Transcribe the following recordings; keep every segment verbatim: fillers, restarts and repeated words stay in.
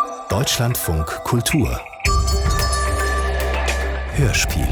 Deutschlandfunk Kultur Hörspiel.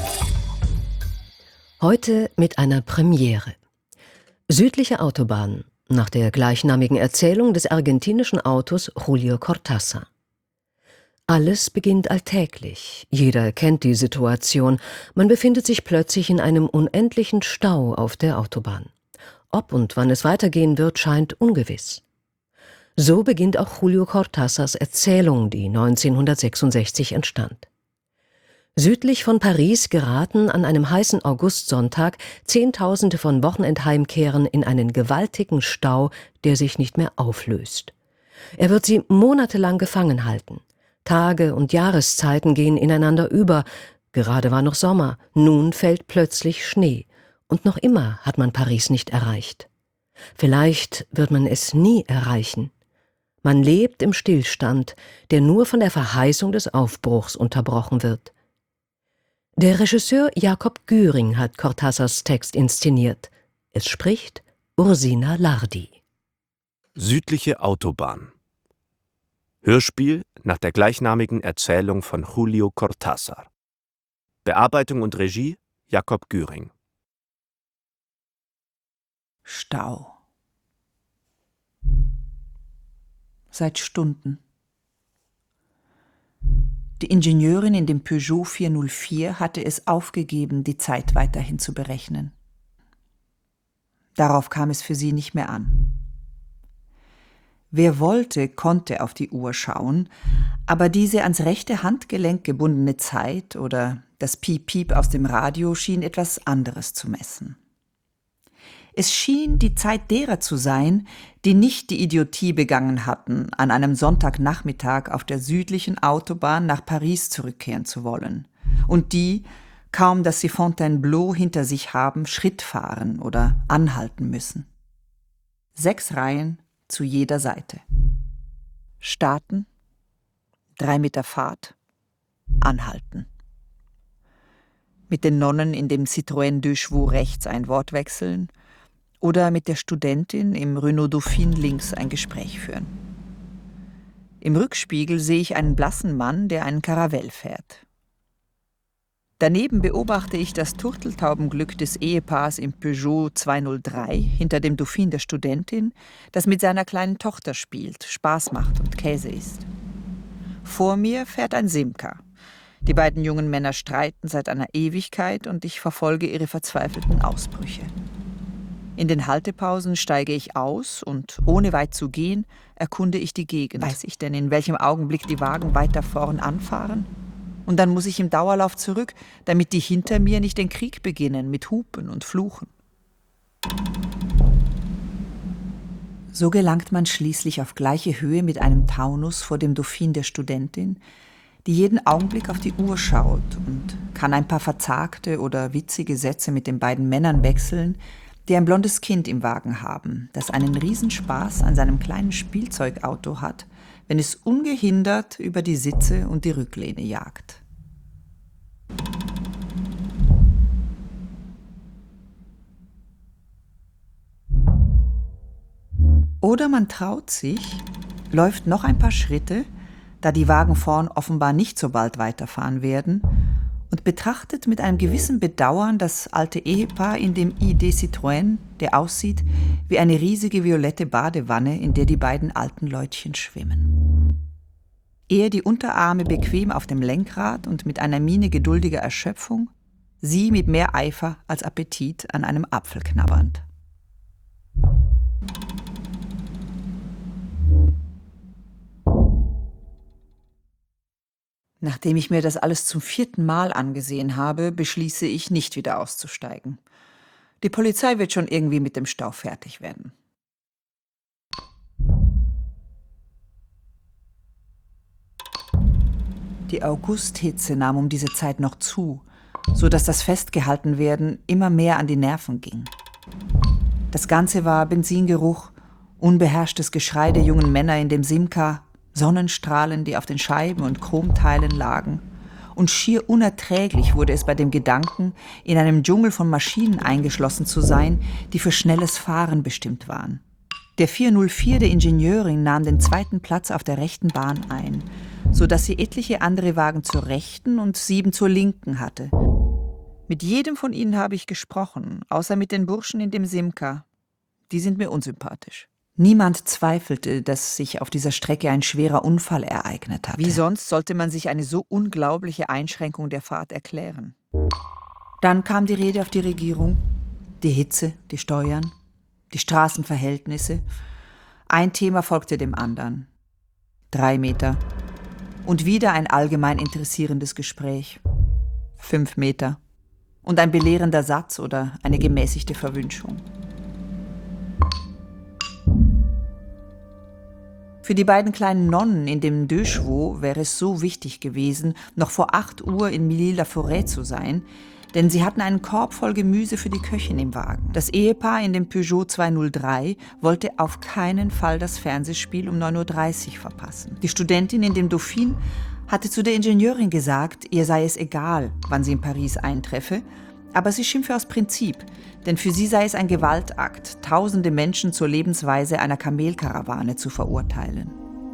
Heute mit einer Premiere. Südliche Autobahn, nach der gleichnamigen Erzählung des argentinischen Autors Julio Cortázar. Alles beginnt alltäglich. Jeder kennt die Situation. Man befindet sich plötzlich in einem unendlichen Stau auf der Autobahn. Ob und wann es weitergehen wird, scheint ungewiss. So beginnt auch Julio Cortázars Erzählung, die neunzehnhundertsechsundsechzig entstand. Südlich von Paris geraten an einem heißen Augustsonntag Zehntausende von Wochenendheimkehrern in einen gewaltigen Stau, der sich nicht mehr auflöst. Er wird sie monatelang gefangen halten. Tage und Jahreszeiten gehen ineinander über. Gerade war noch Sommer, nun fällt plötzlich Schnee. Und noch immer hat man Paris nicht erreicht. Vielleicht wird man es nie erreichen. Man lebt im Stillstand, der nur von der Verheißung des Aufbruchs unterbrochen wird. Der Regisseur Jakob Güring hat Cortázars Text inszeniert. Es spricht Ursina Lardi. Südliche Autobahn. Hörspiel nach der gleichnamigen Erzählung von Julio Cortázar. Bearbeitung und Regie Jakob Güring. Stau. Seit Stunden. Die Ingenieurin in dem Peugeot vierhundertvier hatte es aufgegeben, die Zeit weiterhin zu berechnen. Darauf kam es für sie nicht mehr an. Wer wollte, konnte auf die Uhr schauen, aber diese ans rechte Handgelenk gebundene Zeit oder das Piep-Piep aus dem Radio schien etwas anderes zu messen. Es schien die Zeit derer zu sein, die nicht die Idiotie begangen hatten, an einem Sonntagnachmittag auf der südlichen Autobahn nach Paris zurückkehren zu wollen, und die, kaum dass sie Fontainebleau hinter sich haben, Schritt fahren oder anhalten müssen. Sechs Reihen zu jeder Seite. Starten, drei Meter Fahrt, anhalten. Mit den Nonnen in dem Citroën Deux Chevaux rechts ein Wort wechseln oder mit der Studentin im Renault Dauphine links ein Gespräch führen. Im Rückspiegel sehe ich einen blassen Mann, der einen Caravelle fährt. Daneben beobachte ich das Turteltaubenglück des Ehepaars im Peugeot zweihundertdrei hinter dem Dauphine der Studentin, das mit seiner kleinen Tochter spielt, Spaß macht und Käse isst. Vor mir fährt ein Simca. Die beiden jungen Männer streiten seit einer Ewigkeit und ich verfolge ihre verzweifelten Ausbrüche. In den Haltepausen steige ich aus und, ohne weit zu gehen, erkunde ich die Gegend. Weiß ich denn, in welchem Augenblick die Wagen weiter vorn anfahren? Und dann muss ich im Dauerlauf zurück, damit die hinter mir nicht den Krieg beginnen mit Hupen und Fluchen. So gelangt man schließlich auf gleiche Höhe mit einem Taunus vor dem Dauphine der Studentin, die jeden Augenblick auf die Uhr schaut und kann ein paar verzagte oder witzige Sätze mit den beiden Männern wechseln, die ein blondes Kind im Wagen haben, das einen Riesenspaß an seinem kleinen Spielzeugauto hat, wenn es ungehindert über die Sitze und die Rücklehne jagt. Oder man traut sich, läuft noch ein paar Schritte, da die Wagen vorn offenbar nicht so bald weiterfahren werden, und betrachtet mit einem gewissen Bedauern das alte Ehepaar in dem I D Citroën, der aussieht wie eine riesige violette Badewanne, in der die beiden alten Leutchen schwimmen. Er die Unterarme bequem auf dem Lenkrad und mit einer Miene geduldiger Erschöpfung, sie mit mehr Eifer als Appetit an einem Apfel knabbernd. Nachdem ich mir das alles zum vierten Mal angesehen habe, beschließe ich, nicht wieder auszusteigen. Die Polizei wird schon irgendwie mit dem Stau fertig werden. Die Augusthitze nahm um diese Zeit noch zu, so dass das Festgehaltenwerden immer mehr an die Nerven ging. Das Ganze war Benzingeruch, unbeherrschtes Geschrei der jungen Männer in dem Simca, Sonnenstrahlen, die auf den Scheiben und Chromteilen lagen, und schier unerträglich wurde es bei dem Gedanken, in einem Dschungel von Maschinen eingeschlossen zu sein, die für schnelles Fahren bestimmt waren. Der vierhundertvier der Ingenieurin nahm den zweiten Platz auf der rechten Bahn ein, sodass sie etliche andere Wagen zur rechten und sieben zur linken hatte. Mit jedem von ihnen habe ich gesprochen, außer mit den Burschen in dem Simca. Die sind mir unsympathisch. Niemand zweifelte, dass sich auf dieser Strecke ein schwerer Unfall ereignet hatte. Wie sonst sollte man sich eine so unglaubliche Einschränkung der Fahrt erklären? Dann kam die Rede auf die Regierung, die Hitze, die Steuern, die Straßenverhältnisse. Ein Thema folgte dem anderen. Drei Meter. Und wieder ein allgemein interessierendes Gespräch. Fünf Meter. Und ein belehrender Satz oder eine gemäßigte Verwünschung. Für die beiden kleinen Nonnen in dem Deux Chevaux wäre es so wichtig gewesen, noch vor acht Uhr in Milly-la-Forêt zu sein, denn sie hatten einen Korb voll Gemüse für die Köchin im Wagen. Das Ehepaar in dem Peugeot zweihundertdrei wollte auf keinen Fall das Fernsehspiel um neun Uhr dreißig verpassen. Die Studentin in dem Dauphine hatte zu der Ingenieurin gesagt, ihr sei es egal, wann sie in Paris eintreffe, aber sie schimpfe aus Prinzip, denn für sie sei es ein Gewaltakt, tausende Menschen zur Lebensweise einer Kamelkarawane zu verurteilen.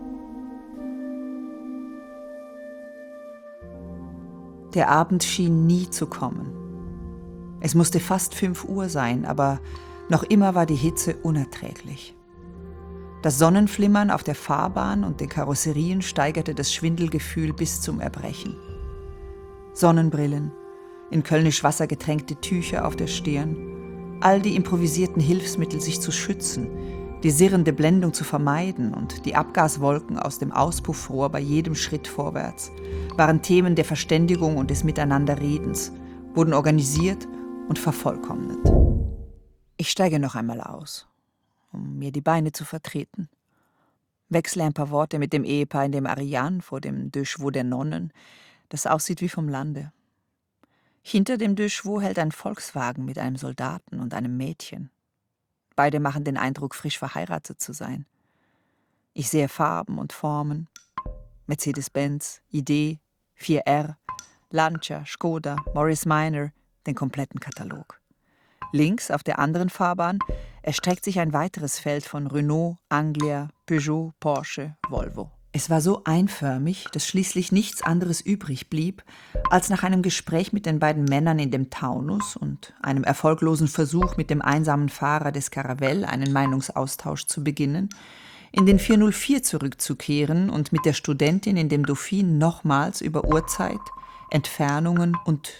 Der Abend schien nie zu kommen. Es musste fast fünf Uhr sein, aber noch immer war die Hitze unerträglich. Das Sonnenflimmern auf der Fahrbahn und den Karosserien steigerte das Schwindelgefühl bis zum Erbrechen. Sonnenbrillen, in kölnisch Wasser getränkte Tücher auf der Stirn, all die improvisierten Hilfsmittel, sich zu schützen, die sirrende Blendung zu vermeiden und die Abgaswolken aus dem Auspuffrohr bei jedem Schritt vorwärts, waren Themen der Verständigung und des Miteinanderredens, wurden organisiert und vervollkommnet. Ich steige noch einmal aus, um mir die Beine zu vertreten, wechsle ein paar Worte mit dem Ehepaar in dem Ariane vor dem Deux Chevaux der Nonnen, das aussieht wie vom Lande. Hinter dem Deux Chevaux hält ein Volkswagen mit einem Soldaten und einem Mädchen. Beide machen den Eindruck, frisch verheiratet zu sein. Ich sehe Farben und Formen. Mercedes-Benz, I D, vier R, Lancia, Skoda, Morris Minor, den kompletten Katalog. Links auf der anderen Fahrbahn erstreckt sich ein weiteres Feld von Renault, Anglia, Peugeot, Porsche, Volvo. Es war so einförmig, dass schließlich nichts anderes übrig blieb, als nach einem Gespräch mit den beiden Männern in dem Taunus und einem erfolglosen Versuch mit dem einsamen Fahrer des Caravelle einen Meinungsaustausch zu beginnen, in den vierhundertvier zurückzukehren und mit der Studentin in dem Dauphine nochmals über Uhrzeit, Entfernungen und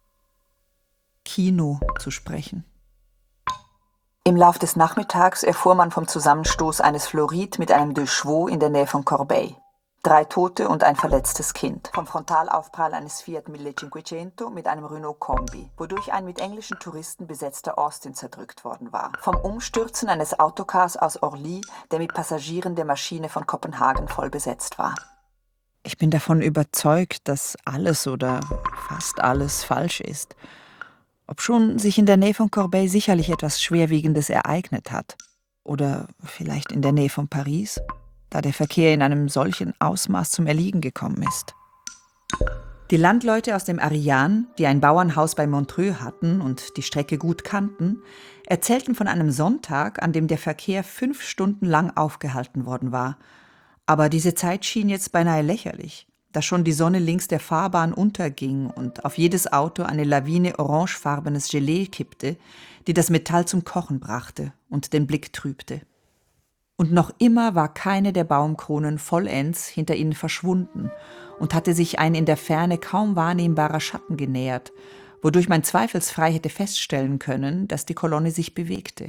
Kino zu sprechen. Im Lauf des Nachmittags erfuhr man vom Zusammenstoß eines Floride mit einem Deux Chevaux in der Nähe von Corbeil. Drei Tote und ein verletztes Kind. Vom Frontalaufprall eines Fiat millecinquecento mit einem Renault Kombi, wodurch ein mit englischen Touristen besetzter Austin zerdrückt worden war. Vom Umstürzen eines Autocars aus Orly, der mit Passagieren der Maschine von Kopenhagen voll besetzt war. Ich bin davon überzeugt, dass alles oder fast alles falsch ist. Obschon sich in der Nähe von Corbeil sicherlich etwas Schwerwiegendes ereignet hat. Oder vielleicht in der Nähe von Paris, da der Verkehr in einem solchen Ausmaß zum Erliegen gekommen ist. Die Landleute aus dem Ariane, die ein Bauernhaus bei Montreux hatten und die Strecke gut kannten, erzählten von einem Sonntag, an dem der Verkehr fünf Stunden lang aufgehalten worden war. Aber diese Zeit schien jetzt beinahe lächerlich, da schon die Sonne links der Fahrbahn unterging und auf jedes Auto eine Lawine orangefarbenes Gelee kippte, die das Metall zum Kochen brachte und den Blick trübte. Und noch immer war keine der Baumkronen vollends hinter ihnen verschwunden und hatte sich ein in der Ferne kaum wahrnehmbarer Schatten genähert, wodurch man zweifelsfrei hätte feststellen können, dass die Kolonne sich bewegte.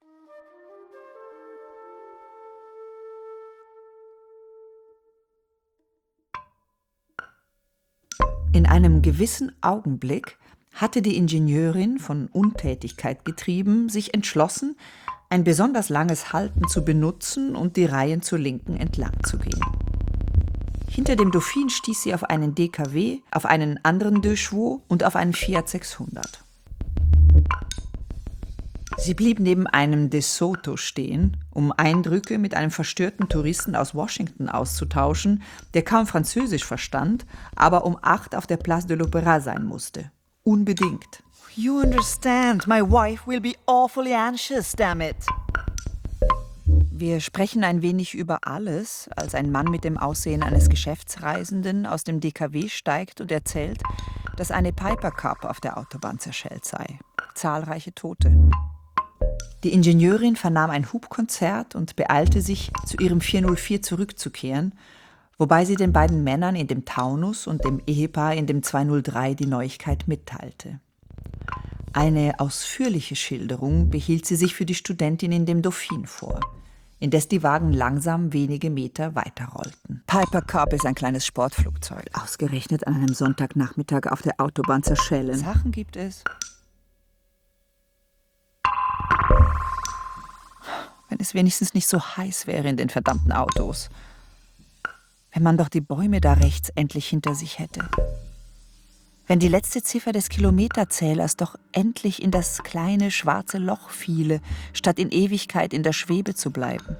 In einem gewissen Augenblick hatte die Ingenieurin, von Untätigkeit getrieben, sich entschlossen, ein besonders langes Halten zu benutzen und die Reihen zur Linken entlang zu gehen. Hinter dem Dauphine stieß sie auf einen D K W, auf einen anderen Deux Chevaux und auf einen Fiat sechshundert. Sie blieb neben einem De Soto stehen, um Eindrücke mit einem verstörten Touristen aus Washington auszutauschen, der kaum Französisch verstand, aber um acht auf der Place de l'Opéra sein musste. Unbedingt. You understand, my wife will be awfully anxious, damn it. Wir sprechen ein wenig über alles, als ein Mann mit dem Aussehen eines Geschäftsreisenden aus dem D K W steigt und erzählt, dass eine Piper Cub auf der Autobahn zerschellt sei. Zahlreiche Tote. Die Ingenieurin vernahm ein Hubkonzert und beeilte sich, zu ihrem vier null vier zurückzukehren, wobei sie den beiden Männern in dem Taunus und dem Ehepaar in dem zwei null drei die Neuigkeit mitteilte. Eine ausführliche Schilderung behielt sie sich für die Studentin in dem Dauphin vor, indes die Wagen langsam wenige Meter weiterrollten. Piper Cub ist ein kleines Sportflugzeug. Ausgerechnet an einem Sonntagnachmittag auf der Autobahn zerschellen. Sachen gibt es. Wenn es wenigstens nicht so heiß wäre in den verdammten Autos. Wenn man doch die Bäume da rechts endlich hinter sich hätte. Wenn die letzte Ziffer des Kilometerzählers doch endlich in das kleine schwarze Loch fiele, statt in Ewigkeit in der Schwebe zu bleiben.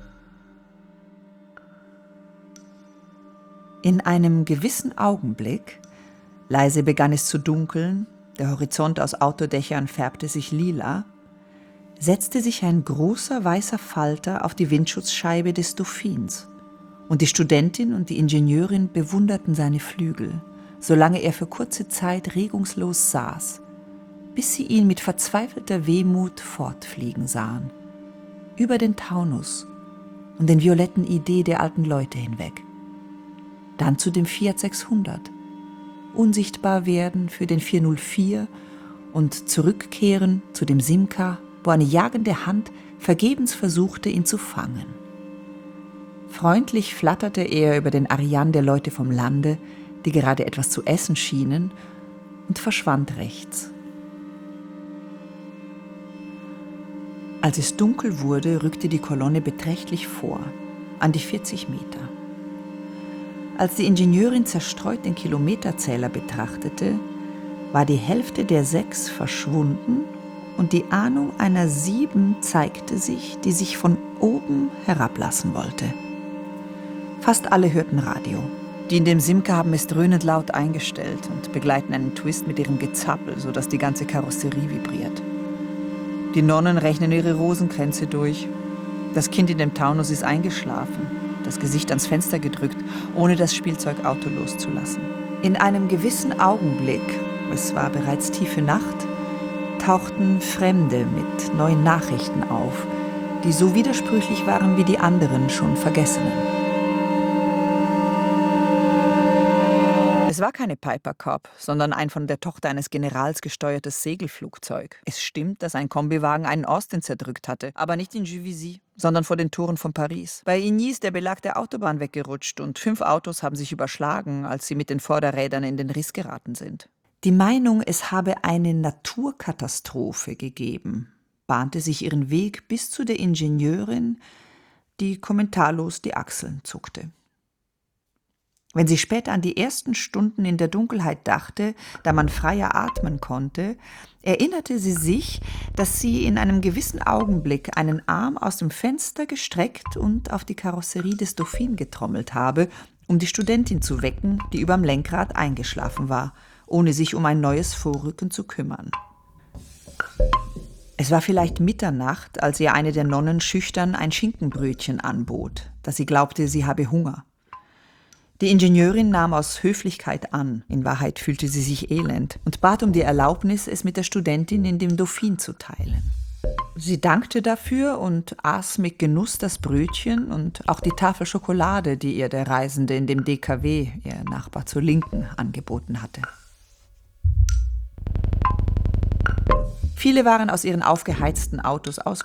In einem gewissen Augenblick, leise begann es zu dunkeln, der Horizont aus Autodächern färbte sich lila, setzte sich ein großer weißer Falter auf die Windschutzscheibe des Dauphins, und die Studentin und die Ingenieurin bewunderten seine Flügel, solange er für kurze Zeit regungslos saß, bis sie ihn mit verzweifelter Wehmut fortfliegen sahen, über den Taunus und den violetten Idee der alten Leute hinweg. Dann zu dem Fiat sechshundert, unsichtbar werden für den vier null vier und zurückkehren zu dem Simca, wo eine jagende Hand vergebens versuchte, ihn zu fangen. Freundlich flatterte er über den Ariane der Leute vom Lande, die gerade etwas zu essen schienen, und verschwand rechts. Als es dunkel wurde, rückte die Kolonne beträchtlich vor, an die vierzig Meter. Als die Ingenieurin zerstreut den Kilometerzähler betrachtete, war die Hälfte der sechs verschwunden und die Ahnung einer sieben zeigte sich, die sich von oben herablassen wollte. Fast alle hörten Radio. Die in dem Simca haben es dröhnend laut eingestellt und begleiten einen Twist mit ihrem Gezappel, sodass die ganze Karosserie vibriert. Die Nonnen rechnen ihre Rosenkränze durch. Das Kind in dem Taunus ist eingeschlafen, das Gesicht ans Fenster gedrückt, ohne das Spielzeugauto loszulassen. In einem gewissen Augenblick, es war bereits tiefe Nacht, tauchten Fremde mit neuen Nachrichten auf, die so widersprüchlich waren wie die anderen schon Vergessenen. Es war keine Piper Cub, sondern ein von der Tochter eines Generals gesteuertes Segelflugzeug. Es stimmt, dass ein Kombiwagen einen Austin zerdrückt hatte, aber nicht in Juvisy, sondern vor den Toren von Paris. Bei Igny ist der Belag der Autobahn weggerutscht und fünf Autos haben sich überschlagen, als sie mit den Vorderrädern in den Riss geraten sind. Die Meinung, es habe eine Naturkatastrophe gegeben, bahnte sich ihren Weg bis zu der Ingenieurin, die kommentarlos die Achseln zuckte. Wenn sie später an die ersten Stunden in der Dunkelheit dachte, da man freier atmen konnte, erinnerte sie sich, dass sie in einem gewissen Augenblick einen Arm aus dem Fenster gestreckt und auf die Karosserie des Dauphin getrommelt habe, um die Studentin zu wecken, die überm Lenkrad eingeschlafen war, ohne sich um ein neues Vorrücken zu kümmern. Es war vielleicht Mitternacht, als ihr eine der Nonnen schüchtern ein Schinkenbrötchen anbot, da sie glaubte, sie habe Hunger. Die Ingenieurin nahm aus Höflichkeit an, in Wahrheit fühlte sie sich elend, und bat um die Erlaubnis, es mit der Studentin in dem Dauphin zu teilen. Sie dankte dafür und aß mit Genuss das Brötchen und auch die Tafel Schokolade, die ihr der Reisende in dem D K W, ihr Nachbar zur Linken, angeboten hatte. Viele waren aus ihren aufgeheizten Autos ausgestiegen.